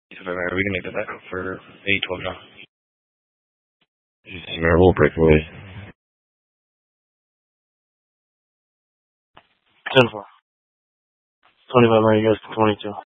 Are we gonna get that for 8-12 now? Memorable breakaway. 10-4. 25 more, you guys to 22.